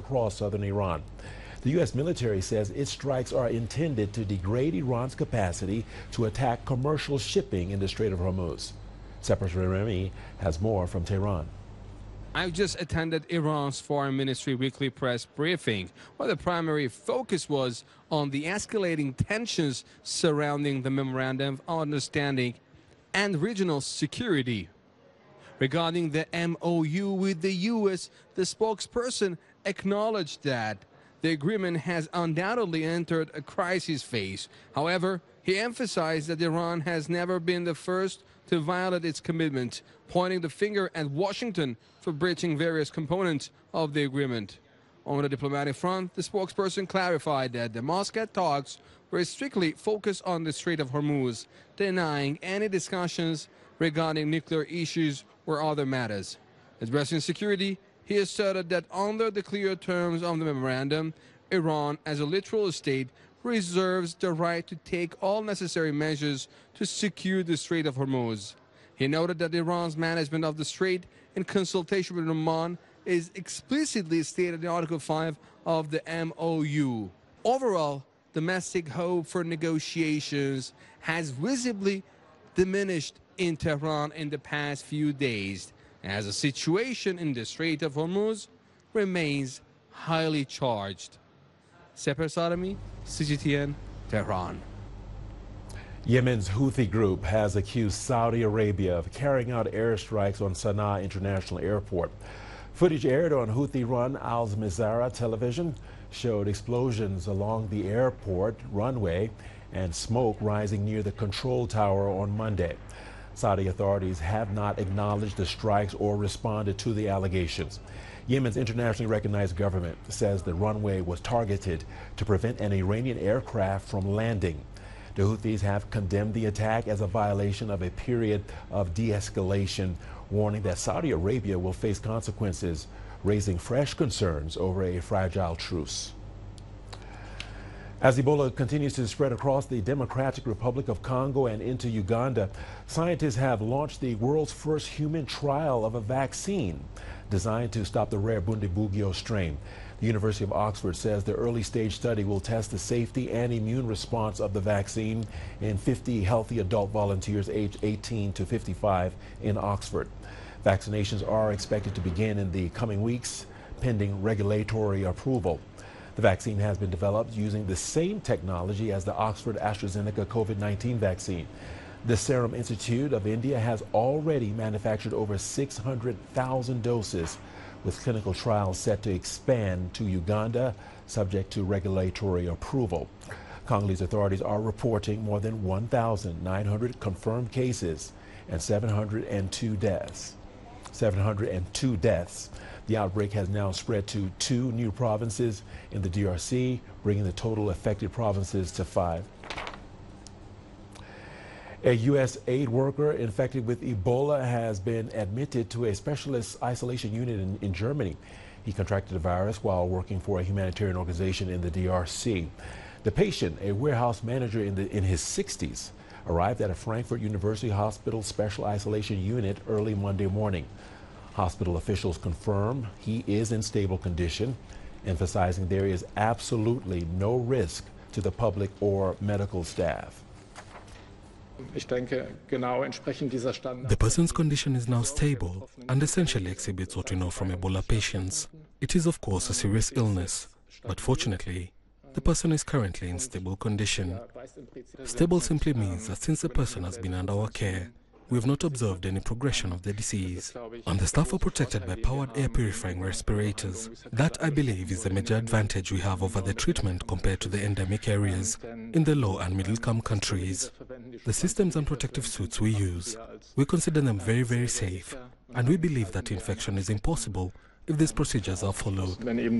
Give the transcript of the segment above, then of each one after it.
across southern Iran. The U.S. military says its strikes are intended to degrade Iran's capacity to attack commercial shipping in the Strait of Hormuz. Sepras Remy has more from Tehran. I've just attended Iran's Foreign Ministry weekly press briefing, where the primary focus was on the escalating tensions surrounding the Memorandum of Understanding and regional security. Regarding the MOU with the U.S., the spokesperson acknowledged that the agreement has undoubtedly entered a crisis phase. However, he emphasized that Iran has never been the first to violate its commitment, pointing the finger at Washington for breaching various components of the agreement. On the diplomatic front, the spokesperson clarified that the Muscat talks were strictly focused on the Strait of Hormuz, denying any discussions regarding nuclear issues or other matters. Addressing security, he asserted that under the clear terms of the memorandum, Iran, as a literal state, reserves the right to take all necessary measures to secure the Strait of Hormuz. He noted that Iran's management of the strait, in consultation with Oman, is explicitly stated in Article 5 of the MOU. Overall, domestic hope for negotiations has visibly diminished in Tehran in the past few days, as the situation in the Strait of Hormuz remains highly charged. Sepras Remy, CGTN, Tehran. Yemen's Houthi group has accused Saudi Arabia of carrying out airstrikes on Sana'a International Airport. Footage aired on Houthi-run Al Mizara television showed explosions along the airport runway and smoke rising near the control tower on Monday. Saudi authorities have not acknowledged the strikes or responded to the allegations. Yemen's internationally recognized government says the runway was targeted to prevent an Iranian aircraft from landing. The Houthis have condemned the attack as a violation of a period of de-escalation, warning that Saudi Arabia will face consequences, raising fresh concerns over a fragile truce. As Ebola continues to spread across the Democratic Republic of Congo and into Uganda, scientists have launched the world's first human trial of a vaccine designed to stop the rare Bundibugyo strain. The University of Oxford says the early stage study will test the safety and immune response of the vaccine in 50 healthy adult volunteers aged 18 to 55 in Oxford. Vaccinations are expected to begin in the coming weeks, pending regulatory approval. The vaccine has been developed using the same technology as the Oxford AstraZeneca COVID-19 vaccine. The Serum Institute of India has already manufactured over 600,000 doses, with clinical trials set to expand to Uganda, subject to regulatory approval. Congolese authorities are reporting more than 1,900 confirmed cases and 702 deaths. The outbreak has now spread to 2 new provinces in the DRC, bringing the total affected provinces to 5. A U.S. aid worker infected with Ebola has been admitted to a specialist isolation unit in Germany. He contracted the virus while working for a humanitarian organization in the DRC. The patient, a warehouse manager in his 60s, arrived at a Frankfurt University Hospital special isolation unit early Monday morning. Hospital officials confirm he is in stable condition, emphasizing there is absolutely no risk to the public or medical staff. The person's condition is now stable and essentially exhibits what we know from Ebola patients. It is, of course, a serious illness, but fortunately, the person is currently in stable condition. Stable simply means that since the person has been under our care, we have not observed any progression of the disease, and the staff are protected by powered air purifying respirators. That, I believe, is the major advantage we have over the treatment compared to the endemic areas in the low and middle-income countries. The systems and protective suits we use, we consider them very, very safe, and we believe that infection is impossible if these procedures are followed.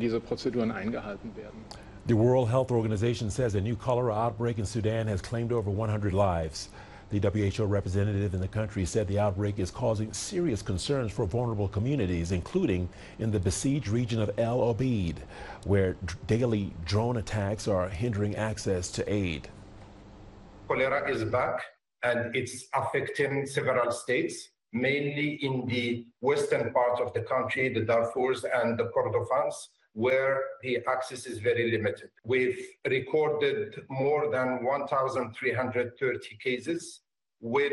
The World Health Organization says a new cholera outbreak in Sudan has claimed over 100 lives. The WHO representative in the country said the outbreak is causing serious concerns for vulnerable communities, including in the besieged region of El Obeid, where daily drone attacks are hindering access to aid. Cholera is back and it's affecting several states, mainly in the western part of the country, the Darfurs and the Kordofans, where the access is very limited. We've recorded more than 1,330 cases with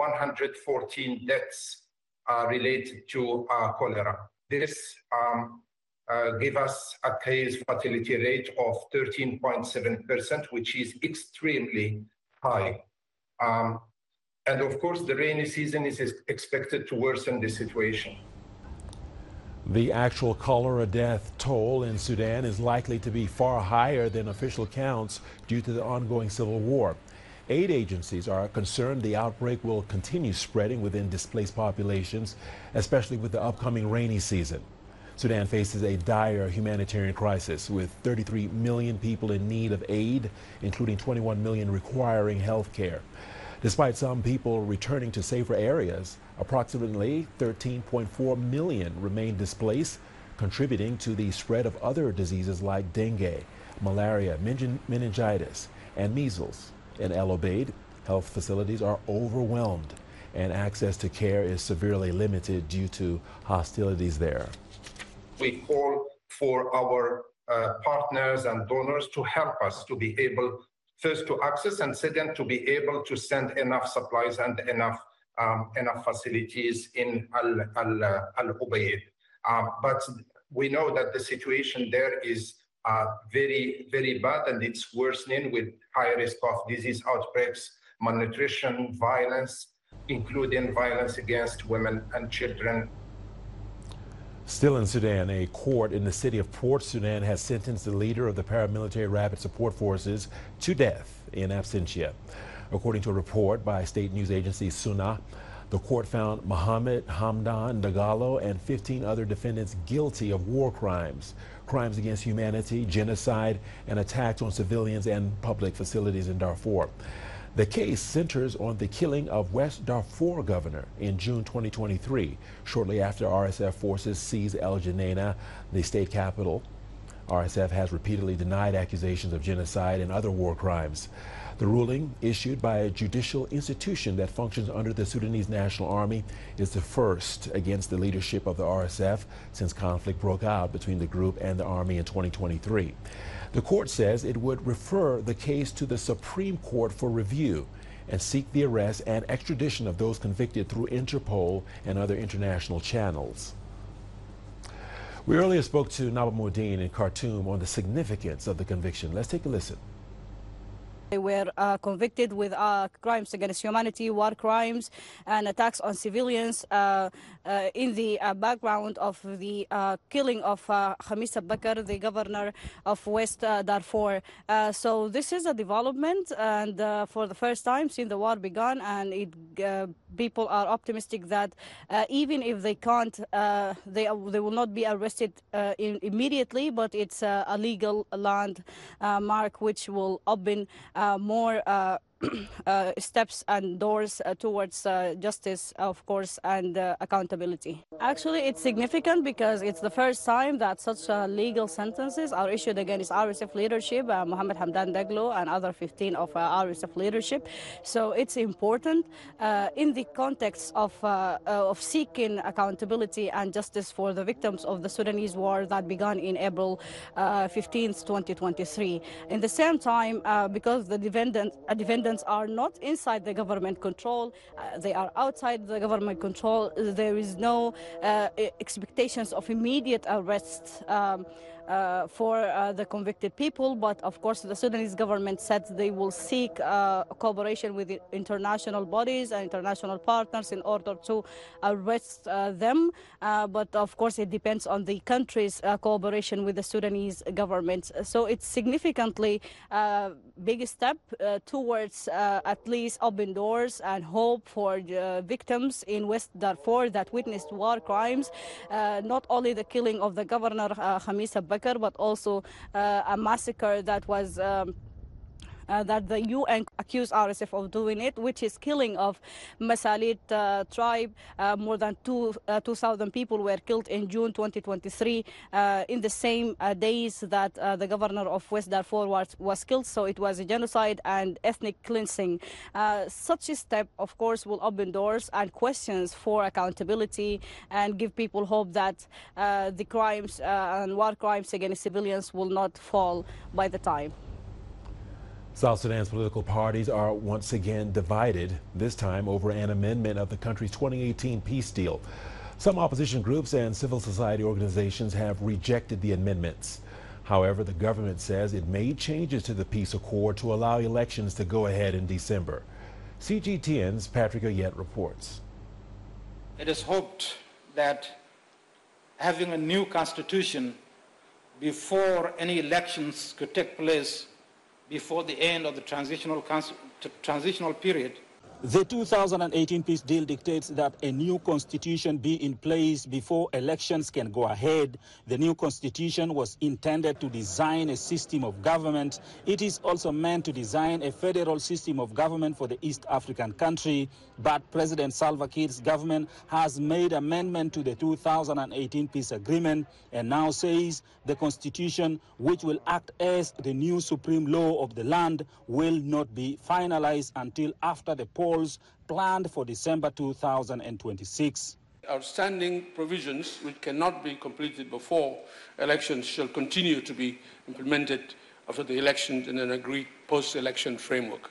114 deaths related to cholera. This gave us a case fatality rate of 13.7%, which is extremely high. And of course, the rainy season is expected to worsen the situation. The actual cholera death toll in Sudan is likely to be far higher than official counts due to the ongoing civil war. Aid agencies are concerned the outbreak will continue spreading within displaced populations, especially with the upcoming rainy season. Sudan faces a dire humanitarian crisis with 33 million people in need of aid, including 21 million requiring health care. Despite some people returning to safer areas, approximately 13.4 million remain displaced, contributing to the spread of other diseases like dengue, malaria, meningitis, and measles. In El Obeid, health facilities are overwhelmed, and access to care is severely limited due to hostilities there. We call for our partners and donors to help us to be able, first, to access, and second, to be able to send enough supplies and enough facilities in Al Ubaid. But we know that the situation there is very, very bad, and it's worsening with high risk of disease outbreaks, malnutrition, violence, including violence against women and children. Still in Sudan, a court in the city of Port Sudan has sentenced the leader of the paramilitary rapid support forces to death in absentia. According to a report by state news agency SUNA, the court found Mohammed Hamdan Dagalo and 15 other defendants guilty of war crimes, crimes against humanity, genocide, and attacks on civilians and public facilities in Darfur. The case centers on the killing of West Darfur governor in June 2023, shortly after RSF forces seized El Geneina, the state capital. RSF has repeatedly denied accusations of genocide and other war crimes. The ruling, issued by a judicial institution that functions under the Sudanese National Army, is the first against the leadership of the RSF since conflict broke out between the group and the army in 2023. The court says it would refer the case to the Supreme Court for review and seek the arrest and extradition of those convicted through Interpol and other international channels. We earlier spoke to Naba Moudine in Khartoum on the significance of the conviction. Let's take a listen. They were convicted with crimes against humanity, war crimes, and attacks on civilians in the background of the killing of Khamis Bakr, the governor of West Darfur. So this is a development, and for the first time since the war began, and people are optimistic that even if they can't, they will not be arrested immediately, but it's a legal landmark which will open more steps and doors towards justice, of course, and accountability. Actually, it's significant because it's the first time that such legal sentences are issued against RSF leadership, Mohammed Hamdan Daglo and other 15 of RSF leadership. So it's important in the context of seeking accountability and justice for the victims of the Sudanese war that began in April 15th, 2023. In the same time, because the defendants are not inside the government control, they are outside the government control, there is no expectations of immediate arrest for the convicted people, but of course the Sudanese government said they will seek cooperation with the international bodies and international partners in order to arrest them, but of course it depends on the country's cooperation with the Sudanese government. So it's significantly big step towards at least open doors and hope for victims in West Darfur that witnessed war crimes, not only the killing of the governor Khamis Bakr, but also a massacre that was that the UN accused RSF of doing it, which is killing of Masalit tribe. More than 2,000 people were killed in June 2023 in the same days that the governor of West Darfur was killed. So it was a genocide and ethnic cleansing. Such a step, of course, will open doors and questions for accountability and give people hope that the crimes and war crimes against civilians will not fall by the time. South Sudan's political parties are once again divided, this time over an amendment of the country's 2018 peace deal. Some opposition groups and civil society organizations have rejected the amendments. However, the government says it made changes to the peace accord to allow elections to go ahead in December. CGTN's Patrick Oyet reports. It is hoped that having a new constitution before any elections could take place before the end of the transitional period. The 2018 peace deal dictates that a new constitution be in place before elections can go ahead. The new constitution was intended to design a system of government. It is also meant to design a federal system of government for the East African country. But President Salva Kiir's government has made amendment to the 2018 peace agreement and now says the constitution, which will act as the new supreme law of the land, will not be finalized until after the polls planned for December 2026. Outstanding provisions which cannot be completed before elections shall continue to be implemented after the elections in an agreed post-election framework.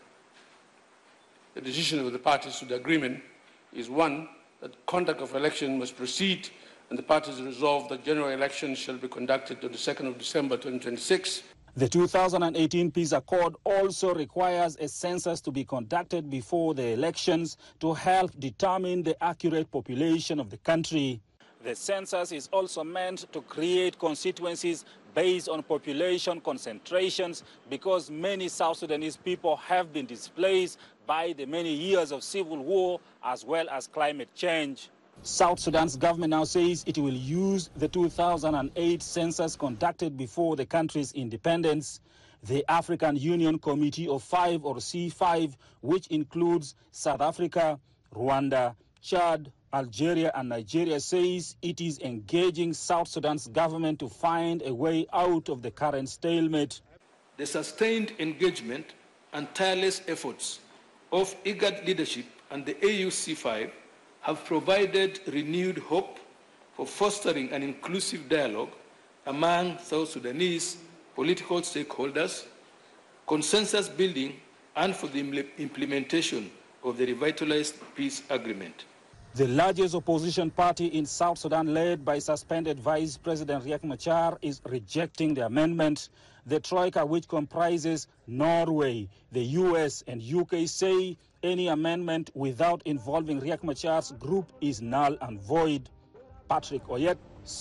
The decision of the parties to the agreement is one, that conduct of election must proceed, and the parties resolve that general elections shall be conducted on the 2nd of December 2026. The 2018 peace accord also requires a census to be conducted before the elections to help determine the accurate population of the country. The census is also meant to create constituencies based on population concentrations because many South Sudanese people have been displaced by the many years of civil war as well as climate change. South Sudan's government now says it will use the 2008 census conducted before the country's independence. The African Union Committee of Five, or C5, which includes South Africa, Rwanda, Chad, Algeria and Nigeria, says it is engaging South Sudan's government to find a way out of the current stalemate. The sustained engagement and tireless efforts of IGAD leadership and the AUC5 have provided renewed hope for fostering an inclusive dialogue among South Sudanese political stakeholders, consensus building, and for the implementation of the revitalized peace agreement. The largest opposition party in South Sudan, led by suspended Vice President Riek Machar, is rejecting the amendment. The Troika, which comprises Norway, the US and UK, say any amendment without involving Riek Machar's group is null and void. Patrick Oyet,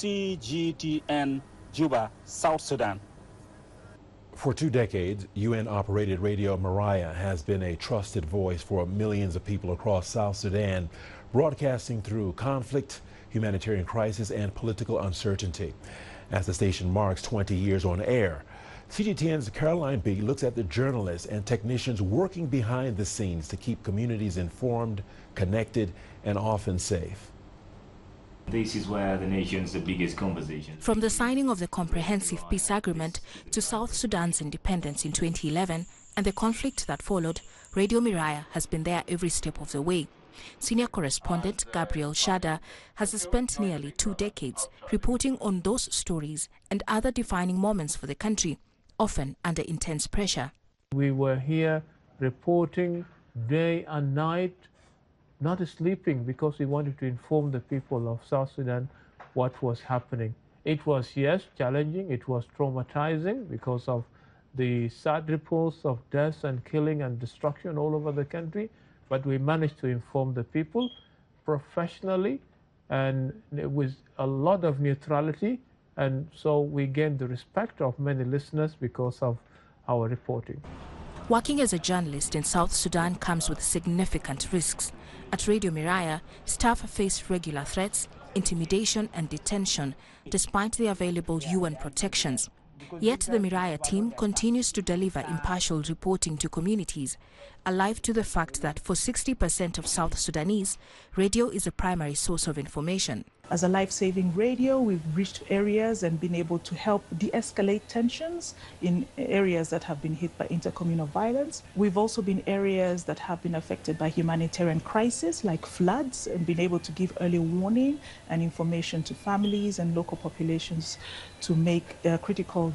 CGTN, Juba, South Sudan. For 2 decades, UN-operated Radio Mariah has been a trusted voice for millions of people across South Sudan, broadcasting through conflict, humanitarian crisis, and political uncertainty. As the station marks 20 years on air, CGTN's Caroline B. looks at the journalists and technicians working behind the scenes to keep communities informed, connected, and often safe. This is where the nation's the biggest conversation. From the signing of the Comprehensive Peace Agreement to South Sudan's independence in 2011 and the conflict that followed, Radio Mariah has been there every step of the way. Senior correspondent Gabriel Shada has spent nearly 2 decades reporting on those stories and other defining moments for the country, often under intense pressure. We were here reporting day and night, not sleeping, because we wanted to inform the people of South Sudan what was happening. It was, yes, challenging, it was traumatizing because of the sad reports of deaths and killing and destruction all over the country, but we managed to inform the people professionally and with a lot of neutrality, and so we gained the respect of many listeners because of our reporting. Working as a journalist in South Sudan comes with significant risks. At Radio Mariah, staff face regular threats, intimidation and detention, despite the available UN protections. Yet the Miraya team continues to deliver impartial reporting to communities, alive to the fact that for 60% of South Sudanese, radio is a primary source of information. As a life-saving radio, we've reached areas and been able to help de-escalate tensions in areas that have been hit by intercommunal violence. We've also been areas that have been affected by humanitarian crisis like floods and been able to give early warning and information to families and local populations to make critical